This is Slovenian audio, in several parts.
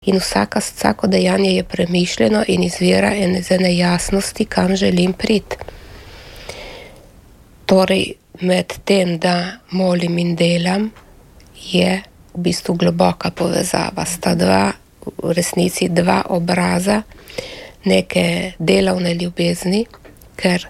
In vsako dejanje je premišljeno in izvira iz ene jasnosti, kam želim priti. Torej, med tem, da molim in delam, je v bistvu globoka povezava. Sta v resnici dva obraza neke delovne ljubezni, ker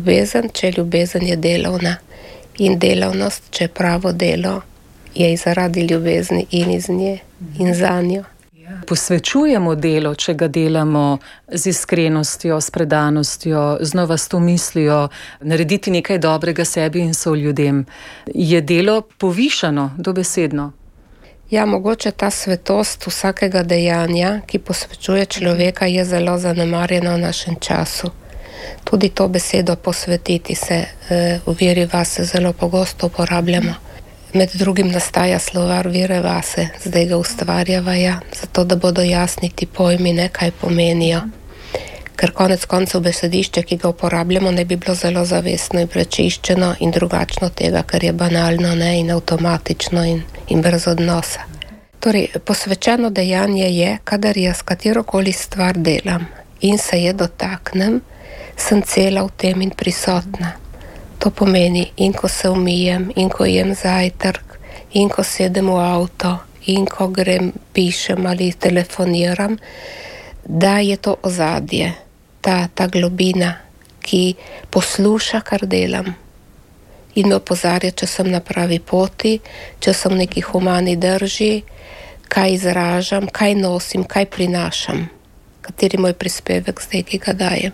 ljubezen je delovna in delavnost, če pravo delo, je zaradi ljubezni in iz nje in za njo. Posvečujemo delo, če ga delamo z iskrenostjo, s predanostjo, znova s to mislijo, narediti nekaj dobrega sebi in soljudem. Je delo povišano, dobesedno? Ja, mogoče ta svetost vsakega dejanja, ki posvečuje človeka, je zelo zanemarjena v našem času. Tudi to besedo posvetiti se v veri vase zelo pogosto uporabljamo. Med drugim nastaja slovar vere vase, zdaj ga ustvarjava, zato da bodo jasni ti pojmi, kaj pomenijo. Ker konec koncev besedišče, ki ga uporabljamo, ne bi bilo zelo zavestno in prečiščeno in drugačno tega, ker je banalno in avtomatično in brez odnosa. Torej, posvečeno dejanje je, kadar jaz katerokoli stvar delam in se je dotaknem, sem cela v tem in prisotna. To pomeni, in ko se umijem, in ko jem zajtrk, in ko sedem v avto, in ko grem, pišem ali telefoniram, da je to ozadje, ta globina, ki posluša, kar delam in me opozarja, če sem na pravi poti, če sem v neki humani drži, kaj izražam, kaj nosim, kaj prinašam, kateri moj prispevek zdaj, ki ga dajem.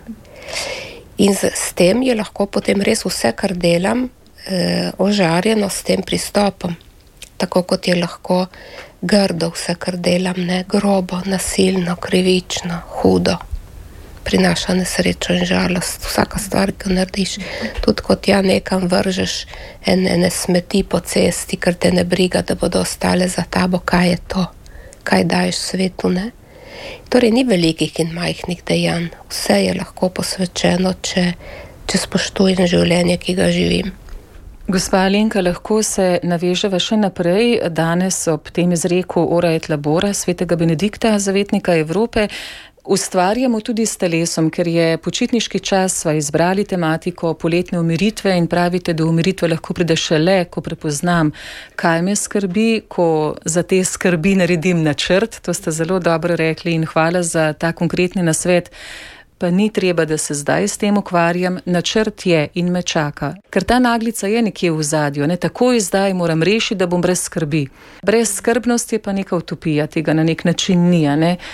In s tem je lahko potem res vse, kar delam, ožarjeno s tem pristopom. Tako kot je lahko grdo vse, kar delam, grobo, nasilno, krivično, hudo. Prinaša nesrečo in žalost. Vsaka stvar, ki jo narediš. Tudi kot nekam vržeš ene smeti po cesti, ker te ne briga, da bodo ostale za tabo, kaj je to, kaj daješ svetu, Torej, ni velikih in majhnih dejanj. Vse je lahko posvečeno, če spoštujem življenje, ki ga živim. Gospa Alenka, lahko se naveževa še naprej. Danes ob tem izreku Ora et labora svetega Benedikta, zavetnika Evrope, ustvarjamo tudi s telesom, ker je počitniški čas, sva izbrali tematiko poletne umiritve in pravite, da umiritve lahko pride šele, ko prepoznam, kaj me skrbi, ko za te skrbi naredim načrt. To ste zelo dobro rekli in hvala za ta konkretni nasvet. Pa ni treba, da se zdaj s tem ukvarjam, načrt je in me čaka. Ker ta naglica je nekje v ozadju, takoj zdaj moram rešiti, da bom brez skrbi. Brez skrbnosti je pa neka utopija, tega na nek način ni,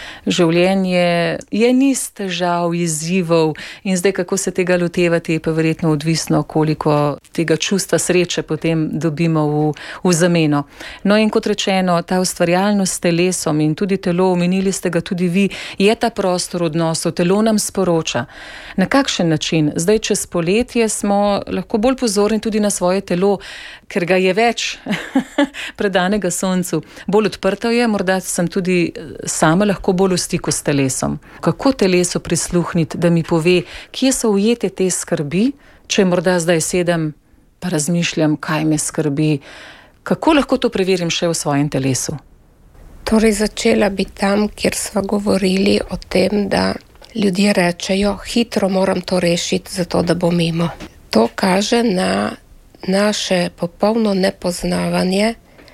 Življenje je niz težav, izzivov in zdaj kako se tega lotevati je pa verjetno odvisno, koliko tega čustva sreče potem dobimo v zameno. No in kot rečeno, ta ustvarjalnost s telesom in tudi telo, omenili ste ga tudi vi, je ta prostor odnosov, telo nam sporoča. Na kakšen način? Zdaj, čez poletje smo lahko bolj pozorni tudi na svoje telo, ker ga je več predanega soncu. Bolj odprto je, morda sem tudi sama lahko bolj v stiku s telesom. Kako telesu prisluhniti, da mi pove, kje so ujete te skrbi, če morda zdaj sedem pa razmišljam, kaj me skrbi. Kako lahko to preverim še v svojem telesu? Torej, začela bi tam, kjer sva govorili o tem, da ljudje rečejo, hitro moram to rešiti, zato da bo mimo. To kaže na naše popolno nepoznavanje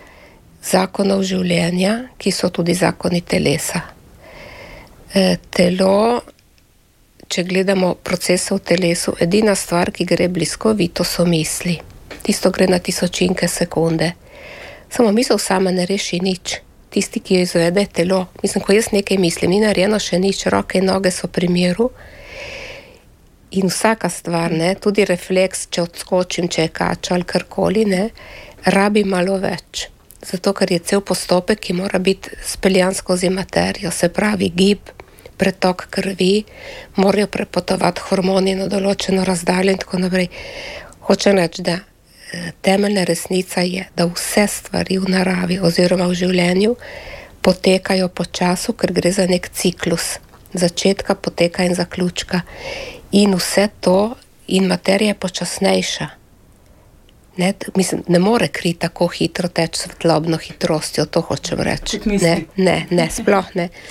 zakonov življenja, ki so tudi zakoni telesa. Telo, če gledamo procese v telesu, edina stvar, ki gre bliskovito, so misli. Tisto gre na tisočinke sekunde. Samo misel sama ne reši nič. Tisti, ki jo izvede, telo. Mislim, ko jaz nekaj mislim, ni narejeno še nič, roke in noge so pri miru. In vsaka stvar, tudi refleks, če odskočim, če je kača ali karkoli, rabi malo več. Zato, ker je cel postopek, ki mora biti speljan skozi materijo, se pravi gib, pretok krvi, morajo prepotovati hormoni na določeno razdaljo in tako naprej. Hočem reči, da temeljna resnica je, da vse stvari v naravi oziroma v življenju potekajo po času, ker gre za nek ciklus začetka, poteka in zaključka. In vse to, in materija je počasnejša. Ne more kri tako hitro teči svetlobno hitrostjo, to hočem reči. Ne, sploh ne.